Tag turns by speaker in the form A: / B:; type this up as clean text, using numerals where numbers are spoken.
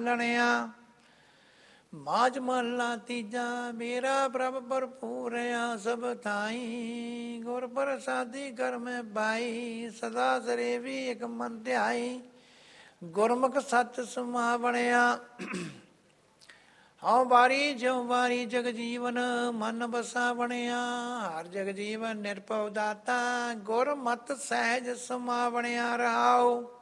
A: ਪਾਲਣਿਆ। ਮਾਝ ਮਹੱਲਾ ਤੀਜਾ। ਮੇਰਾ ਪ੍ਰਭ ਭਰਪੂਰਿਆ ਸਭ ਥਾਈ, ਗੁਰ ਪ੍ਰਸਾਦੀ ਕਰ ਮੈਂ ਪਾਈ, ਸਦਾ ਸਰੇਵੀ ਇਕ ਮਨ ਧਿਆਈ, ਗੁਰਮੁਖ ਸੱਚ ਸਮਾਵਣਿਆ। ਹਉ ਬਾਰੀ ਜਿਉ ਬਾਰੀ ਜਗ ਜੀਵਨ, ਮਨ ਬਸਾ ਬਣਿਆ, ਹਰ ਜਗ ਜੀਵਨ ਨਿਰਭਉ ਦਾਤਾ, ਗੁਰ ਮਤ ਸਹਿਜ ਸਮਾਵਣਿਆ। ਰਹਾਉ